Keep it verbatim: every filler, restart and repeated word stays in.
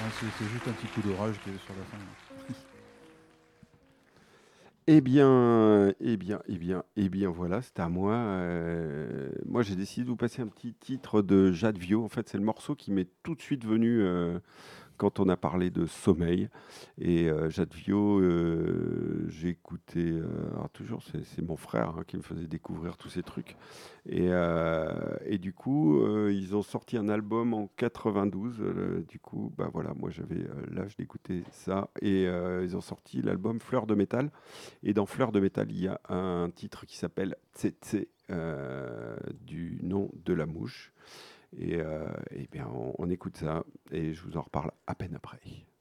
Non, c'est c'est juste un petit coup d'orage qui est sur la fin. Eh bien, eh bien, eh bien, eh bien, voilà, c'est à moi. Euh, moi, j'ai décidé de vous passer un petit titre de Jade Vio. En fait, c'est le morceau qui m'est tout de suite venu euh, quand on a parlé de sommeil. Et euh, Jade Vio, euh, j'ai écouté. Euh, alors toujours, c'est c'est mon frère hein, qui me faisait découvrir tous ces trucs. Et, euh, et du coup, euh, ils ont sorti un album en quatre-vingt-douze. Euh, du coup, bah voilà, moi j'avais euh, l'âge d'écouter ça. Et euh, ils ont sorti l'album Fleur de métal. Et dans Fleur de métal, il y a un titre qui s'appelle Tsetse, euh, du nom de la mouche. Et, euh, eh bien, on, on écoute ça et je vous en reparle à peine après.